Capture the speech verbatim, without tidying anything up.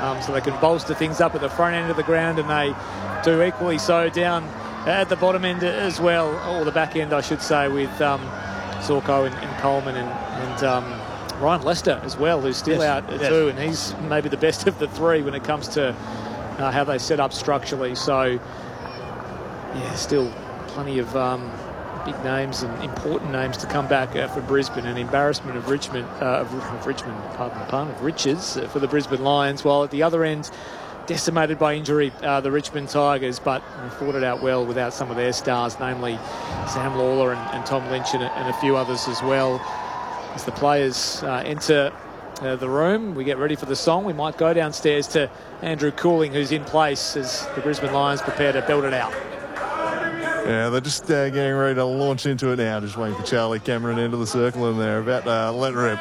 um, so they can bolster things up at the front end of the ground, and they do equally so down at the bottom end as well, or the back end, I should say, with um, Zorko and, and Coleman and, and um, Ryan Lester as well, who's still yes. out yes. too, and he's maybe the best of the three when it comes to uh, how they set up structurally. So, yeah, still plenty of um, big names and important names to come back uh, for Brisbane. An embarrassment of Richmond, uh, of, of Richmond, pardon the pun, of riches uh, for the Brisbane Lions, while at the other end, decimated by injury, uh, the Richmond Tigers, but fought it out well without some of their stars, namely Sam Lawler and, and Tom Lynch and, and a few others as well. As the players uh, enter uh, the room, we get ready for the song. We might go downstairs to Andrew Cooling, who's in place as the Brisbane Lions prepare to belt it out. Yeah, they're just uh, getting ready to launch into it now, just waiting for Charlie Cameron into the circle, and they're about to let rip.